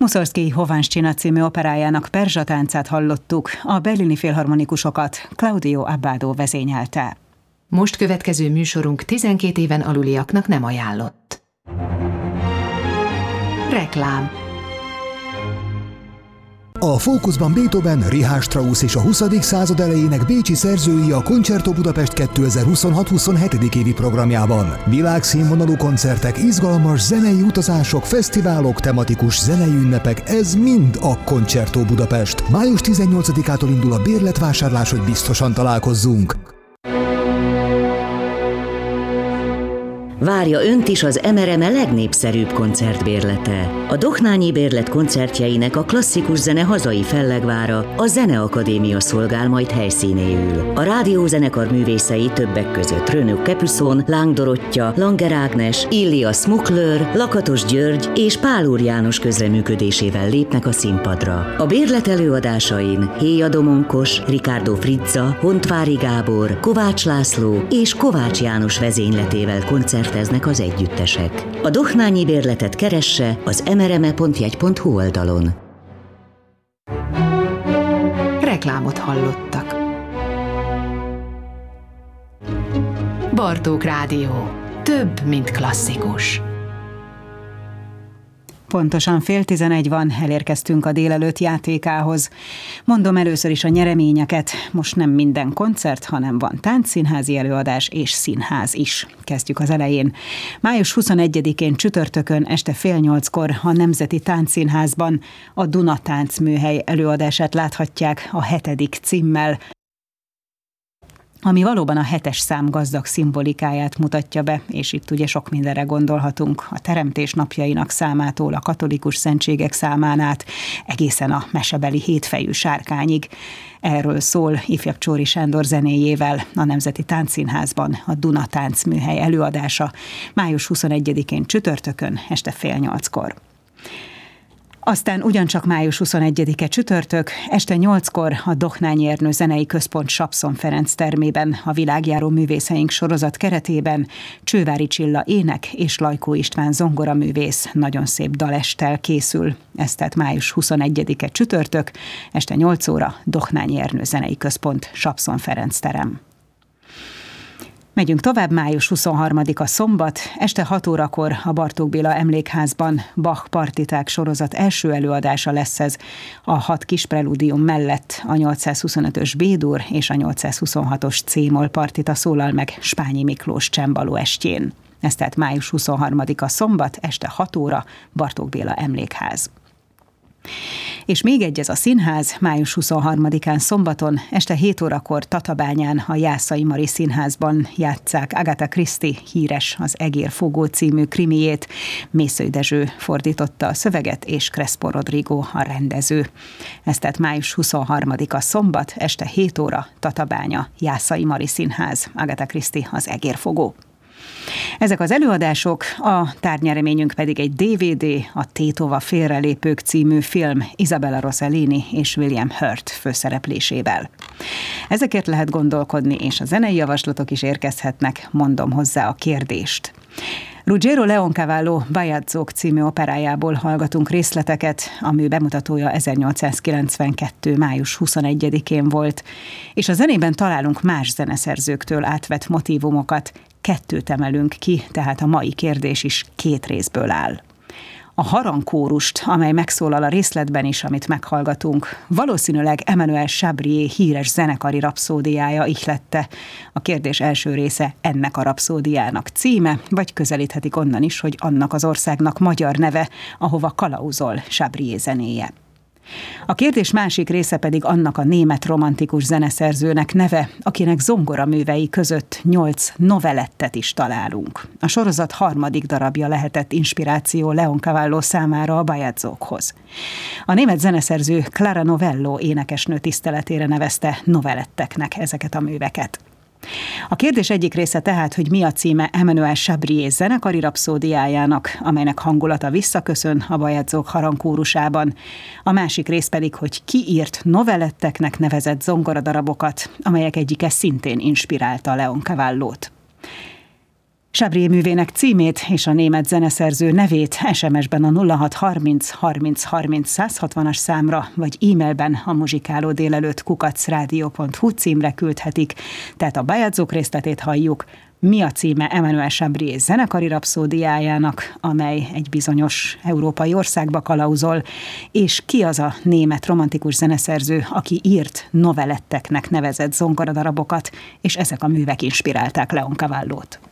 Mussorgsky Hovhanszcsina című operájának perzsa táncát hallottuk, a berlini filharmonikusokat Claudio Abbado vezényelte. Most következő műsorunk 12 éven aluliaknak nem ajánlott. Reklám. A fókuszban Beethoven, Richard Strauss és a 20. század elejének bécsi szerzői a Concerto Budapest 2026-27. évi programjában. Világszínvonalú koncertek, izgalmas zenei utazások, fesztiválok, tematikus zenei ünnepek, ez mind a Concerto Budapest. Május 18-ától indul a bérletvásárlás, hogy biztosan találkozzunk. Várja önt is az MRME legnépszerűbb koncertbérlete. A Dohnányi Bérlet koncertjeinek a klasszikus zene hazai fellegvára, a Zeneakadémia szolgál majd helyszínéül. A rádiózenekar művészei többek között Renaud Capuçon, Láng Dorottya, Langer Ágnes, Illia Smukler, Lakatos György és Pál Úr János közreműködésével lépnek a színpadra. A bérlet előadásain Héja Domonkos, Ricardo Frizza, Hontvári Gábor, Kovács László és Kovács János vezényletével koncerteznek az együttesek. A Dohnányi Bérletet keresse az mrme.jegy.hu oldalon. Reklámot hallottak. Bartók Rádió. Több, mint klasszikus. Pontosan 10:11 van, elérkeztünk a délelőtt játékához. Mondom először is a nyereményeket. Most nem minden koncert, hanem van táncszínházi előadás és színház is. Kezdjük az elején. Május 21-én csütörtökön este 7:30-kor a Nemzeti Táncszínházban a Duna Táncműhely előadását láthatják a 7. címmel, ami valóban a 7-es szám gazdag szimbolikáját mutatja be, és itt ugye sok mindenre gondolhatunk, a teremtés napjainak számától, a katolikus szentségek számán át, egészen a mesebeli hétfejű sárkányig. Erről szól ifjabb Csóri Sándor zenéjével a Nemzeti Táncszínházban a Duna Táncműhely előadása május 21-én csütörtökön este 7:30-kor. Aztán ugyancsak május 21-e csütörtök, este 8-kor a Dohnányi Ernő Zenei Központ Sapszon Ferenc termében a Világjáró művészeink sorozat keretében Csővári Csilla ének és Lajkó István zongoraművész nagyon szép dalesttel készül. Ez tehát május 21-e csütörtök, este 8 óra Dohnányi Ernő Zenei Központ Sapszon Ferenc terem. Megyünk tovább, május 23-a szombat, este 6 órakor a Bartók Béla Emlékházban Bach partiták sorozat első előadása lesz ez, a 6 kis prelúdium mellett a 825-ös B-dur és a 826-os C-moll partita szólal meg Spányi Miklós csembaló estjén. Ez tehát május 23-a szombat, este 6 óra, Bartók Béla Emlékház. És még egy ez a színház, május 23-án szombaton, este 7 órakor Tatabányán a Jászai Mari Színházban játsszák Agatha Christie híres Az Egérfogó című krimiét. Mészöly Dezső fordította a szöveget, és Crespo Rodrigo a rendező. Ez tehát május 23-a szombat, este 7 óra, Tatabánya, Jászai Mari Színház, Agatha Christie Az Egérfogó. Ezek az előadások, a tárgynyereményünk pedig egy DVD, a Tétova félrelépők című film Isabella Rossellini és William Hurt főszereplésével. Ezekért lehet gondolkodni, és a zenei javaslatok is érkezhetnek, mondom hozzá a kérdést. Ruggero Leoncavallo Bajadzók című operájából hallgatunk részleteket, a mű bemutatója 1892. május 21-én volt, és a zenében találunk más zeneszerzőktől átvett motívumokat, 2 emelünk ki, tehát a mai kérdés is 2 részből áll. A harangkórust, amely megszólal a részletben is, amit meghallgatunk, valószínűleg Emmanuel Chabrier híres zenekari rapszódiája ihlette. A kérdés első része ennek a rapszódiának címe, vagy közelíthetik onnan is, hogy annak az országnak magyar neve, ahova kalauzol Chabrier zenéje. A kérdés másik része pedig annak a német romantikus zeneszerzőnek neve, akinek zongoraművei között 8 novelettet is találunk. A sorozat 3. darabja lehetett inspiráció Leoncavallo számára a Bajadzókhoz. A német zeneszerző Clara Novello énekesnő tiszteletére nevezte noveletteknek ezeket a műveket. A kérdés egyik része tehát, hogy mi a címe Emmanuel Chabrier zenekari rapszódiájának, amelynek hangulata visszaköszön a Bajadzók harangkórusában. A másik rész pedig, hogy ki írt noveletteknek nevezett zongoradarabokat, amelyek egyike szintén inspirálta Leoncavallót. Chabrier művének címét és a német zeneszerző nevét SMS-ben a 0630 30 30 160-as számra, vagy e-mailben a muzsikálódélelőtt@radio.hu címre küldhetik. Tehát a bejátszók részletét halljuk. Mi a címe Emmanuel Chabrier zenekari rapszódiájának, amely egy bizonyos európai országba kalauzol, és ki az a német romantikus zeneszerző, aki írt noveletteknek nevezett zongoradarabokat, és ezek a művek inspirálták Leon Cavallót.